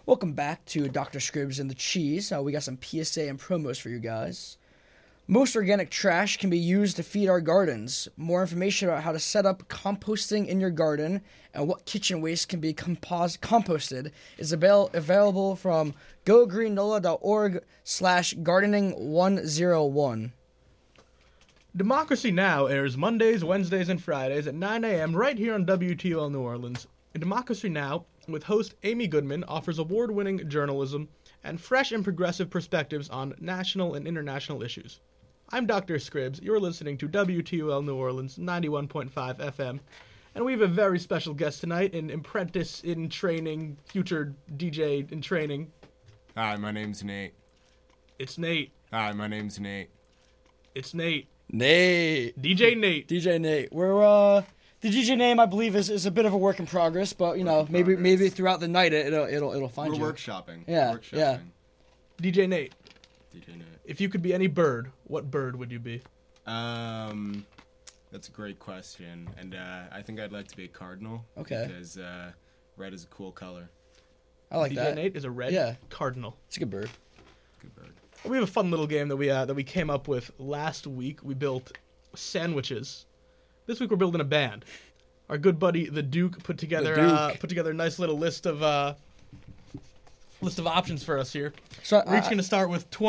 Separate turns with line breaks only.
Welcome back to Dr. Scribs and the Cheese. We got some PSA and promos for you guys. Most organic trash can be used to feed our gardens. More information about how to set up composting in your garden and what kitchen waste can be composted is available from gogreennola.org/gardening101.
Democracy Now! Airs Mondays, Wednesdays, and Fridays at 9 a.m. right here on WTOL New Orleans. Democracy Now! With host Amy Goodman offers award-winning journalism and fresh and progressive perspectives on national and international issues. I'm Dr. Scribs. You're listening to WTOL New Orleans 91.5 FM. And we have a very special guest tonight, an apprentice in training, future DJ in training.
Hi, my name's Nate.
It's Nate.
Hi, my name's Nate.
It's Nate.
Nate.
DJ Nate.
DJ Nate. We're, the DJ name, I believe, is a bit of a work in progress, but, you know, maybe throughout the night it'll find you.
We're workshopping.
Yeah, yeah.
DJ Nate.
DJ Nate.
If you could be any bird, what bird would you be?
That's a great question, and I think I'd like to be a cardinal.
Okay.
Because red is a cool color.
I like
DJ
that.
Nate is a red cardinal.
It's a good bird.
Good bird.
We have a fun little game that we came up with last week. We built sandwiches. This week we're building a band. Our good buddy the Duke put together a nice little list of options for us here.
So
We're each going to start with